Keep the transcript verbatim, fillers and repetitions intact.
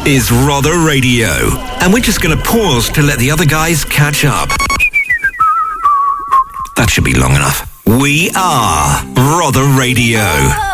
is Rother Radio. And we're just going to pause to let the other guys catch up. That should be long enough. We are Rother Radio.